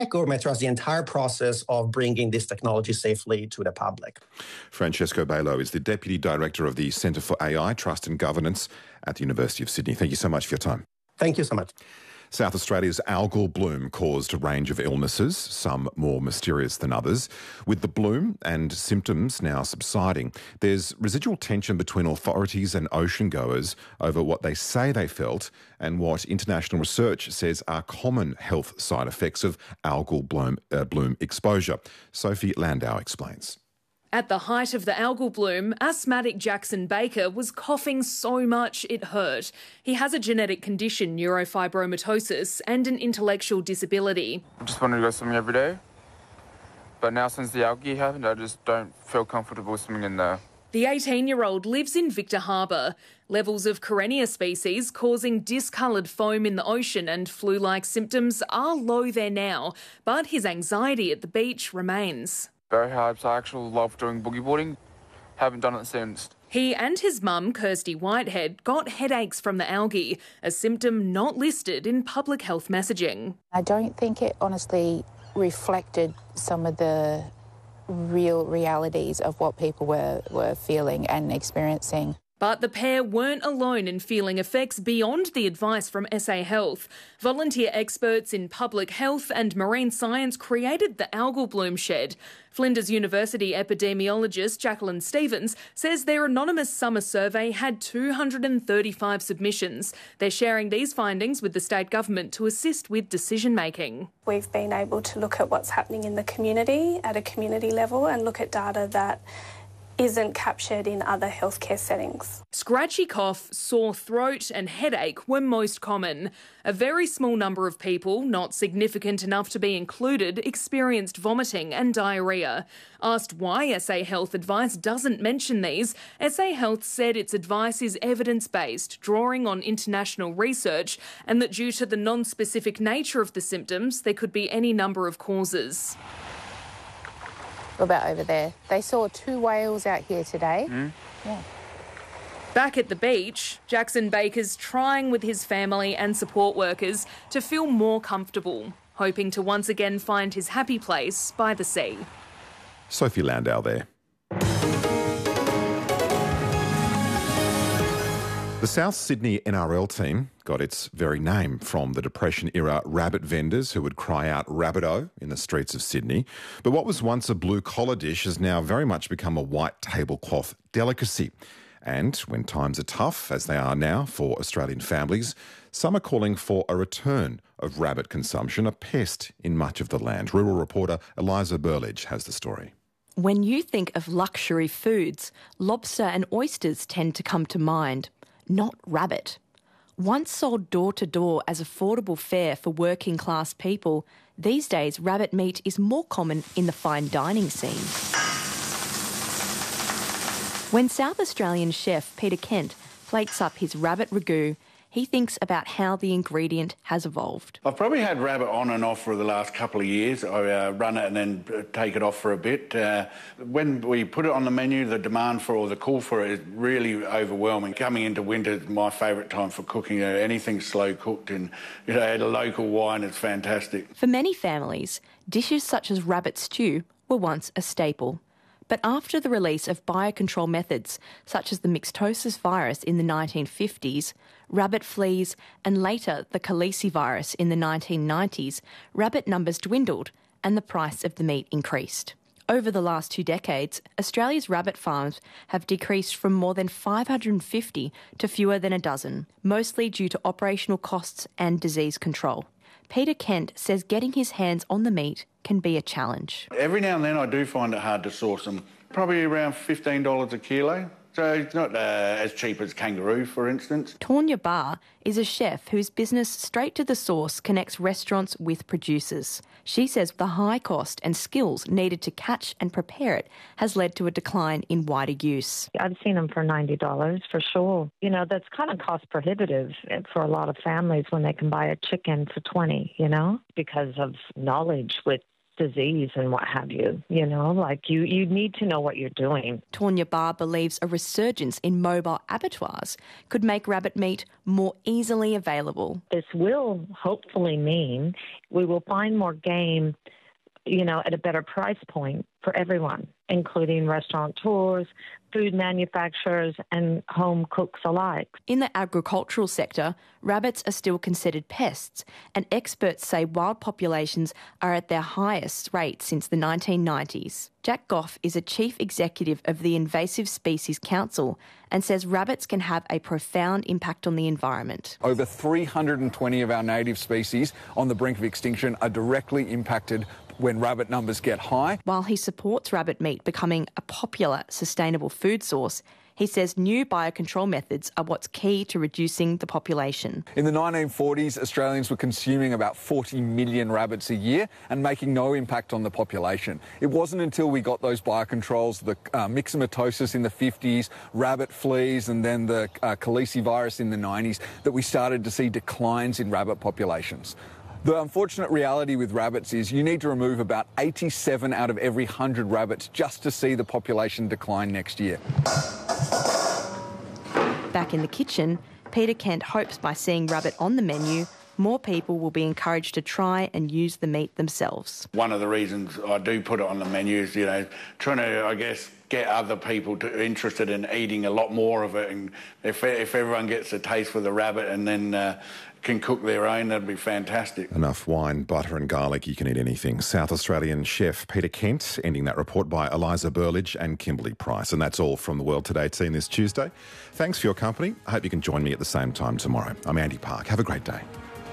or may trust the entire process of bringing this technology safely to the public. Francesco Bailo is the Deputy Director of the Centre for AI, Trust and Governance at the University of Sydney. Thank you so much for your time. Thank you so much. South Australia's algal bloom caused a range of illnesses, some more mysterious than others. With the bloom and symptoms now subsiding, there's residual tension between authorities and ocean goers over what they say they felt and what international research says are common health side effects of algal bloom exposure. Sophie Landau explains. At the height of the algal bloom, asthmatic Jackson Baker was coughing so much it hurt. He has a genetic condition, neurofibromatosis, and an intellectual disability. I just wanted to go swimming every day, but now since the algae happened, I just don't feel comfortable swimming in there. The 18-year-old lives in Victor Harbour. Levels of Karenia species causing discoloured foam in the ocean and flu-like symptoms are low there now, but his anxiety at the beach remains. Very hard, so I actually love doing boogie boarding. Haven't done it since. He and his mum, Kirsty Whitehead, got headaches from the algae, a symptom not listed in public health messaging. I don't think it honestly reflected some of the real realities of what people were feeling and experiencing. But the pair weren't alone in feeling effects beyond the advice from SA Health. Volunteer experts in public health and marine science created the algal bloom shed. Flinders University epidemiologist Jacqueline Stevens says their anonymous summer survey had 235 submissions. They're sharing these findings with the state government to assist with decision making. We've been able to look at what's happening in the community at a community level and look at data that isn't captured in other healthcare settings. Scratchy cough, sore throat and headache were most common. A very small number of people, not significant enough to be included, experienced vomiting and diarrhoea. Asked why SA Health advice doesn't mention these, SA Health said its advice is evidence-based, drawing on international research, and that due to the non-specific nature of the symptoms, there could be any number of causes. About over there. They saw 2 whales out here today. Yeah. Back at the beach, Jackson Baker's trying with his family and support workers to feel more comfortable, hoping to once again find his happy place by the sea. Sophie Landau there. The South Sydney NRL team got its very name from the Depression-era rabbit vendors who would cry out "Rabbito" in the streets of Sydney. But what was once a blue-collar dish has now very much become a white tablecloth delicacy. And when times are tough, as they are now for Australian families, some are calling for a return of rabbit consumption, a pest in much of the land. Rural reporter Eliza Burledge has the story. When you think of luxury foods, lobster and oysters tend to come to mind. Not rabbit. Once sold door-to-door as affordable fare for working-class people, these days rabbit meat is more common in the fine dining scene. When South Australian chef Peter Kent plates up his rabbit ragu, he thinks about how the ingredient has evolved. I've probably had rabbit on and off for the last couple of years. I run it and then take it off for a bit. When we put it on the menu, the demand for or the call for it is really overwhelming. Coming into winter is my favourite time for cooking. Anything slow cooked and add a local wine, it's fantastic. For many families, dishes such as rabbit stew were once a staple. But after the release of biocontrol methods, such as the myxotosis virus in the 1950s, rabbit fleas, and later the Khaleesi virus in the 1990s, rabbit numbers dwindled and the price of the meat increased. Over the last 2 decades, Australia's rabbit farms have decreased from more than 550 to fewer than a dozen, mostly due to operational costs and disease control. Peter Kent says getting his hands on the meat can be a challenge. Every now and then I do find it hard to source them. Probably around $15 a kilo. So it's not as cheap as kangaroo, for instance. Tonya Barr is a chef whose business Straight to the Source connects restaurants with producers. She says the high cost and skills needed to catch and prepare it has led to a decline in wider use. I've seen them for $90 for sure. That's kind of cost prohibitive for a lot of families when they can buy a chicken for $20, because of knowledge with disease and what have you. You know, like you need to know what you're doing. Tonya Barr believes a resurgence in mobile abattoirs could make rabbit meat more easily available. This will hopefully mean we will find more game, you know, at a better price point for everyone, including restaurateurs, food manufacturers and home cooks alike. In the agricultural sector, rabbits are still considered pests, and experts say wild populations are at their highest rate since the 1990s. Jack Goff is a chief executive of the Invasive Species Council and says rabbits can have a profound impact on the environment. Over 320 of our native species on the brink of extinction are directly impacted when rabbit numbers get high. While he supports rabbit meat becoming a popular, sustainable food source, he says new biocontrol methods are what's key to reducing the population. In the 1940s, Australians were consuming about 40 million rabbits a year and making no impact on the population. It wasn't until we got those biocontrols, the myxomatosis in the 50s, rabbit fleas and then the calicivirus in the 90s, that we started to see declines in rabbit populations. The unfortunate reality with rabbits is you need to remove about 87 out of every 100 rabbits just to see the population decline next year. Back in the kitchen, Peter Kent hopes by seeing rabbit on the menu, more people will be encouraged to try and use the meat themselves. One of the reasons I do put it on the menu is, you know, trying to, I guess, get other people interested in eating a lot more of it. And if everyone gets a taste for the rabbit and then can cook their own, that'd be fantastic. Enough wine, butter and garlic, you can eat anything. South Australian chef Peter Kent, ending that report by Eliza Burlidge and Kimberly Price. And that's all from the World Today team this Tuesday. Thanks for your company. I hope you can join me at the same time tomorrow. I'm Andy Park. Have a great day.